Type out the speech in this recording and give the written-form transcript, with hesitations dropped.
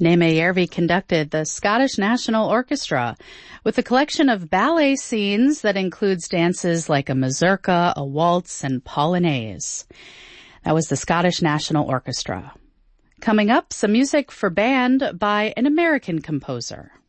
Németh Järvi conducted the Scottish National Orchestra with a collection of ballet scenes that includes dances like a mazurka, a waltz, and polonaise. That was the Scottish National Orchestra. Coming up, some music for band by an American composer.